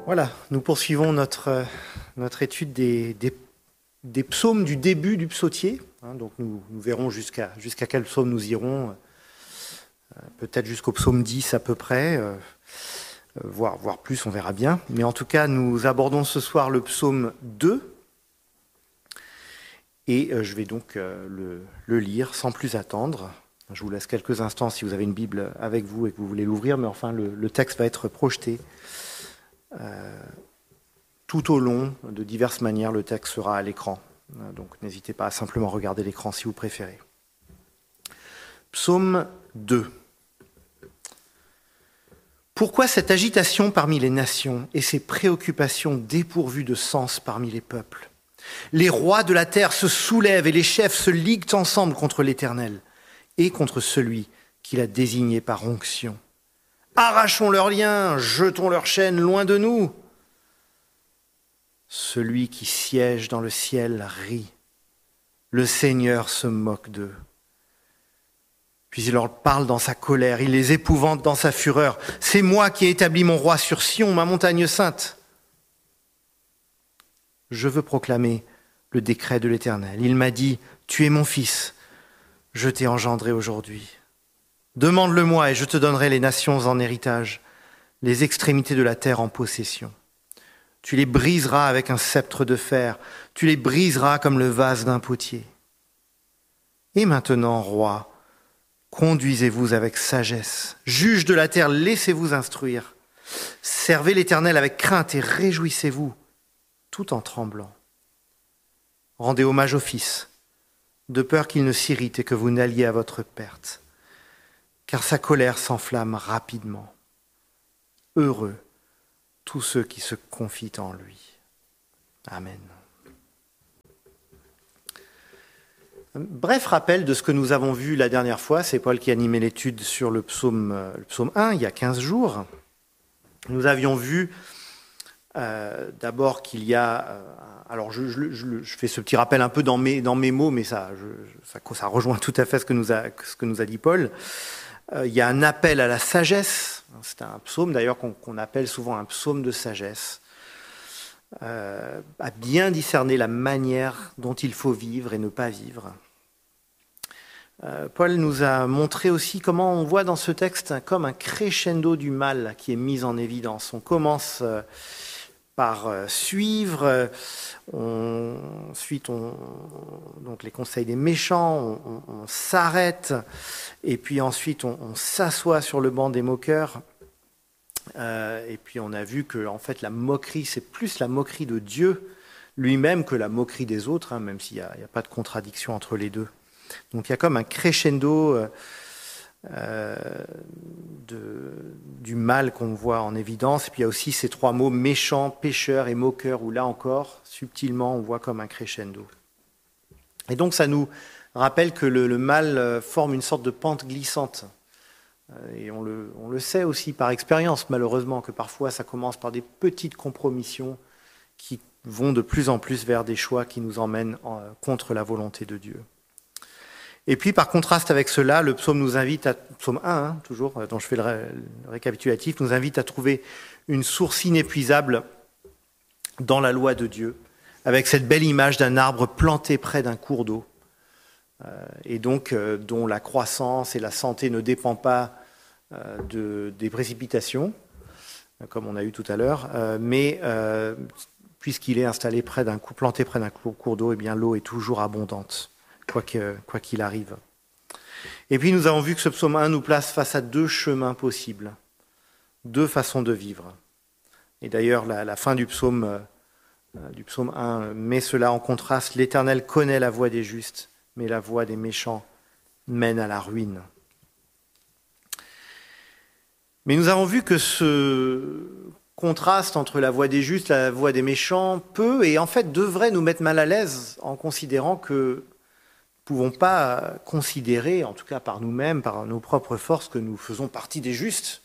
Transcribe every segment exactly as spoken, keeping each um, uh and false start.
Voilà, nous poursuivons notre, euh, notre étude des, des, des psaumes du début du psautier. Hein, donc nous, nous verrons jusqu'à jusqu'à quel psaume nous irons, euh, peut-être jusqu'au psaume dix à peu près, euh, voire, voire plus, on verra bien. Mais en tout cas, nous abordons ce soir le psaume deux. Et euh, je vais donc euh, le, le lire sans plus attendre. Je vous laisse quelques instants si vous avez une Bible avec vous et que vous voulez l'ouvrir, mais enfin le, le texte va être projeté. Euh, tout au long, de diverses manières, le texte sera à l'écran. Donc n'hésitez pas à simplement regarder l'écran si vous préférez. Psaume deux. Pourquoi cette agitation parmi les nations et ces préoccupations dépourvues de sens parmi les peuples ? Les rois de la terre se soulèvent et les chefs se liguent ensemble contre l'Éternel et contre celui qu'il a désigné par onction. Arrachons leurs liens, jetons leurs chaînes loin de nous. Celui qui siège dans le ciel rit. Le Seigneur se moque d'eux. Puis il leur parle dans sa colère, il les épouvante dans sa fureur. C'est moi qui ai établi mon roi sur Sion, ma montagne sainte. Je veux proclamer le décret de l'Éternel. Il m'a dit, tu es mon fils, je t'ai engendré aujourd'hui. Demande-le-moi et je te donnerai les nations en héritage, les extrémités de la terre en possession. Tu les briseras avec un sceptre de fer, tu les briseras comme le vase d'un potier. Et maintenant, roi, conduisez-vous avec sagesse. Juge de la terre, laissez-vous instruire. Servez l'Éternel avec crainte et réjouissez-vous, tout en tremblant. Rendez hommage au Fils, de peur qu'il ne s'irrite et que vous n'alliez à votre perte. Car sa colère s'enflamme rapidement. Heureux tous ceux qui se confient en lui. Amen. Bref rappel de ce que nous avons vu la dernière fois, c'est Paul qui animait l'étude sur le psaume, le psaume un, il y a quinze jours. Nous avions vu euh, d'abord qu'il y a... Euh, alors je, je, je, je fais ce petit rappel un peu dans mes, dans mes mots, mais ça, je, ça, ça rejoint tout à fait ce que nous a, ce que nous a dit Paul. Euh, il y a un appel à la sagesse. C'est un psaume d'ailleurs qu'on, qu'on appelle souvent un psaume de sagesse. Euh, à bien discerner la manière dont il faut vivre et ne pas vivre. Euh, Paul nous a montré aussi comment on voit dans ce texte comme un crescendo du mal qui est mis en évidence. On commence euh, par euh, suivre, euh, on, ensuite on, donc les conseils des méchants, on, on, on s'arrête, et puis ensuite on, on s'assoit sur le banc des moqueurs. Euh, et puis on a vu que en fait la moquerie, c'est plus la moquerie de Dieu lui-même que la moquerie des autres, hein, même s'il n'y a, a pas de contradiction entre les deux. Donc il y a comme un crescendo euh, euh, de, du mal qu'on voit en évidence. Et puis il y a aussi ces trois mots méchant, pécheur et moqueur, où là encore, subtilement, on voit comme un crescendo. Et donc ça nous rappelle que le, le mal forme une sorte de pente glissante. Et on le, on le sait aussi par expérience, malheureusement, que parfois ça commence par des petites compromissions qui vont de plus en plus vers des choix qui nous emmènent en, contre la volonté de Dieu. Et puis, par contraste avec cela, le psaume nous invite à, psaume un, hein, toujours, dont je fais le, ré, le récapitulatif, nous invite à trouver une source inépuisable dans la loi de Dieu, avec cette belle image d'un arbre planté près d'un cours d'eau, euh, et donc euh, dont la croissance et la santé ne dépendent pas euh, de, des précipitations, comme on a eu tout à l'heure, euh, mais euh, puisqu'il est installé près d'un planté près d'un cours d'eau, eh bien l'eau est toujours abondante. Quoi, que, quoi qu'il arrive. Et puis nous avons vu que ce psaume un nous place face à deux chemins possibles, deux façons de vivre. Et d'ailleurs, la, la fin du psaume, euh, du psaume un met cela en contraste. L'Éternel connaît la voie des justes, mais la voie des méchants mène à la ruine. Mais nous avons vu que ce contraste entre la voie des justes et la voie des méchants peut, et en fait devrait nous mettre mal à l'aise en considérant que nous ne pouvons pas considérer, en tout cas par nous-mêmes, par nos propres forces, que nous faisons partie des justes.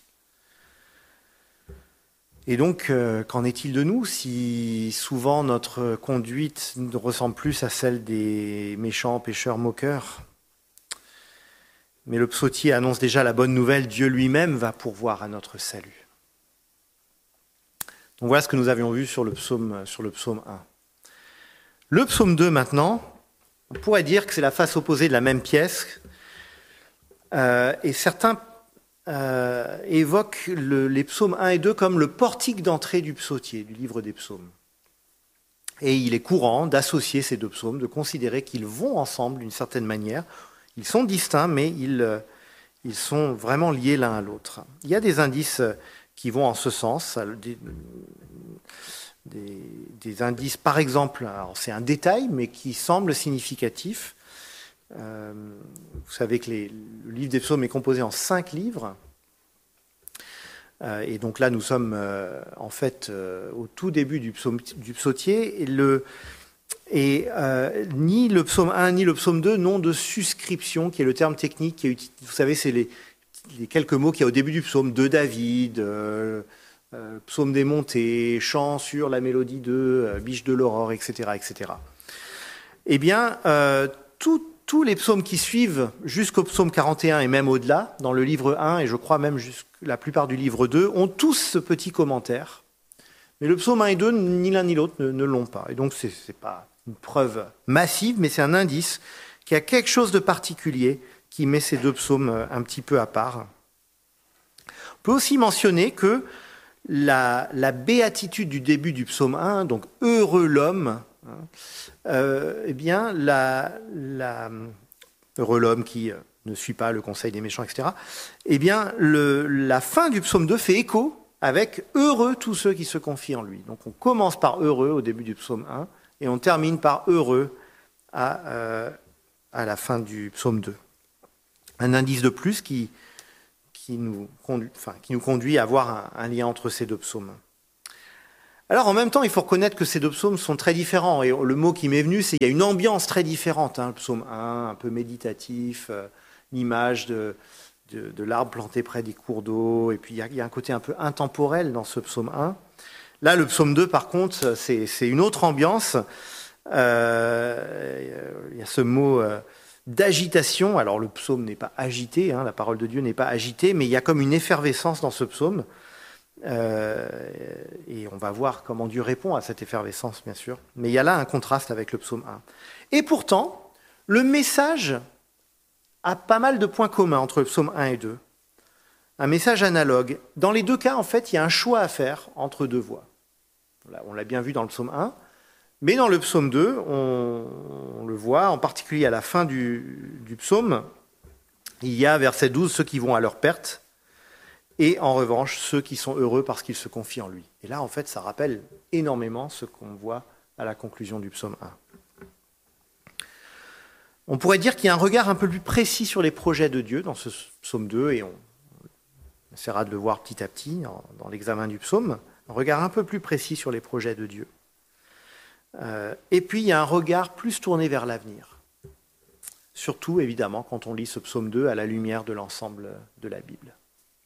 Et donc, euh, qu'en est-il de nous si souvent notre conduite ressemble plus à celle des méchants, pécheurs, moqueurs ? Mais le psautier annonce déjà la bonne nouvelle, Dieu lui-même va pourvoir à notre salut. Donc voilà ce que nous avions vu sur le psaume, sur le psaume un. Le psaume deux maintenant, on pourrait dire que c'est la face opposée de la même pièce, euh, et certains euh, évoquent le, les psaumes un et deux comme le portique d'entrée du psautier, du livre des psaumes. Et il est courant d'associer ces deux psaumes, de considérer qu'ils vont ensemble d'une certaine manière. Ils sont distincts, mais ils, ils sont vraiment liés l'un à l'autre. Il y a des indices qui vont en ce sens. Des, des, des indices, par exemple, alors c'est un détail, mais qui semble significatif. Euh, vous savez que les, le livre des psaumes est composé en cinq livres. Euh, et donc là, nous sommes euh, en fait euh, au tout début du, psaume, du psautier. Et, le, et euh, ni le psaume un ni le psaume deux n'ont de suscription, qui est le terme technique. Qui est, vous savez, c'est les, les quelques mots qu'il y a au début du psaume, de David, euh, euh, psaume des montées, chant sur la mélodie de euh, biche de l'aurore, et cetera, et cetera. Eh bien, euh, tout Tous les psaumes qui suivent jusqu'au psaume quarante et un et même au-delà, dans le livre un, et je crois même jusqu'à la plupart du livre deux, ont tous ce petit commentaire. Mais le psaume un et deux, ni l'un ni l'autre ne, ne l'ont pas. Et donc, ce n'est pas une preuve massive, mais c'est un indice qu'il y a quelque chose de particulier qui met ces deux psaumes un petit peu à part. On peut aussi mentionner que la, la béatitude du début du psaume un, donc « Heureux l'homme », Euh, eh bien, la, la, heureux l'homme qui euh, ne suit pas le conseil des méchants, et cetera. Eh bien, le, la fin du psaume deux fait écho avec heureux tous ceux qui se confient en lui. Donc, on commence par heureux au début du psaume un et on termine par heureux à, euh, à la fin du psaume deux. Un indice de plus qui, qui, nous, conduit, enfin, qui nous conduit à avoir un, un lien entre ces deux psaumes. Alors en même temps, il faut reconnaître que ces deux psaumes sont très différents. Et le mot qui m'est venu, c'est qu'il y a une ambiance très différente. Hein. Le psaume un, un peu méditatif, euh, l'image de, de, de l'arbre planté près des cours d'eau. Et puis il y, a, il y a un côté un peu intemporel dans ce psaume un. Là, le psaume deux, par contre, c'est, c'est une autre ambiance. Euh, il y a ce mot euh, d'agitation. Alors le psaume n'est pas agité, hein, la parole de Dieu n'est pas agitée, mais il y a comme une effervescence dans ce psaume. Euh, et on va voir comment Dieu répond à cette effervescence, bien sûr. Mais il y a là un contraste avec le psaume un. Et pourtant, le message a pas mal de points communs entre le psaume un et deux. Un message analogue. Dans les deux cas, en fait, il y a un choix à faire entre deux voies. On l'a bien vu dans le psaume un, mais dans le psaume deux, on, on le voit, en particulier à la fin du, du psaume, il y a, verset douze, ceux qui vont à leur perte, et en revanche, ceux qui sont heureux parce qu'ils se confient en lui. Et là, en fait, ça rappelle énormément ce qu'on voit à la conclusion du psaume un. On pourrait dire qu'il y a un regard un peu plus précis sur les projets de Dieu dans ce psaume deux, et on essaiera de le voir petit à petit dans l'examen du psaume. Un regard un peu plus précis sur les projets de Dieu. Euh, et puis, il y a un regard plus tourné vers l'avenir. Surtout, évidemment, quand on lit ce psaume deux à la lumière de l'ensemble de la Bible.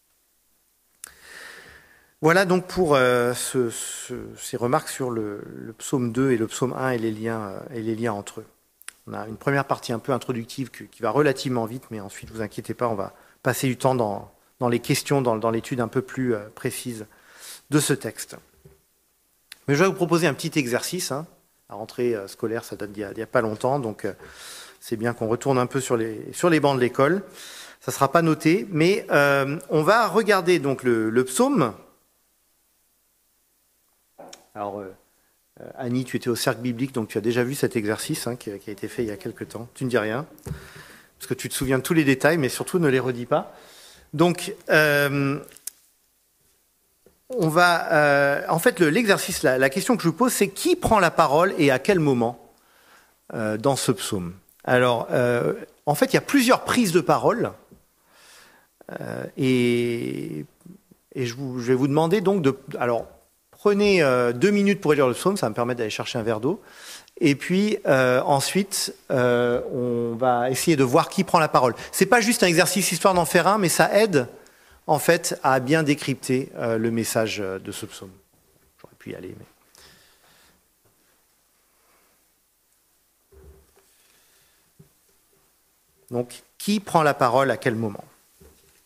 Voilà donc pour euh, ce, ce, ces remarques sur le, le psaume deux et le psaume un et les liens, euh, et les liens entre eux. On a une première partie un peu introductive qui, qui va relativement vite, mais ensuite, ne vous inquiétez pas, on va passer du temps dans, dans les questions, dans, dans l'étude un peu plus euh, précise de ce texte. Mais je vais vous proposer un petit exercice. Hein. La rentrée euh, scolaire, ça date d'il n'y a, a pas longtemps, donc euh, c'est bien qu'on retourne un peu sur les, sur les bancs de l'école. Ça ne sera pas noté, mais euh, on va regarder donc le, le psaume. Alors, euh, Annie, tu étais au cercle biblique, donc tu as déjà vu cet exercice hein, qui, qui a été fait il y a quelque temps. Tu ne dis rien, parce que tu te souviens de tous les détails, mais surtout ne les redis pas. Donc, euh, on va... Euh, en fait, le, l'exercice, la, la question que je vous pose, c'est qui prend la parole et à quel moment euh, dans ce psaume? Alors, euh, en fait, il y a plusieurs prises de parole, euh, et, et je, vous, je vais vous demander donc de... Alors, prenez euh, deux minutes pour lire le psaume, ça va me permettre d'aller chercher un verre d'eau. Et puis euh, ensuite, euh, on va essayer de voir qui prend la parole. C'est pas juste un exercice histoire d'en faire un, mais ça aide en fait à bien décrypter euh, le message de ce psaume. J'aurais pu y aller, mais... Donc, qui prend la parole à quel moment ?